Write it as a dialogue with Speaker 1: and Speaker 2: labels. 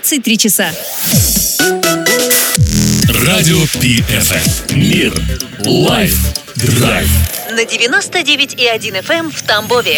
Speaker 1: 23 часа.
Speaker 2: Радио PFM. Мир. Лайф. Драйв.
Speaker 3: На 99,1 FM в Тамбове.